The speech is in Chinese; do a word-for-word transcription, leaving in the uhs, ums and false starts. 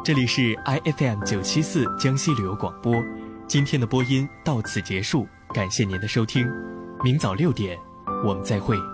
这里是 I F M 九七四江西旅游广播，今天的播音到此结束，感谢您的收听，明早六点我们再会。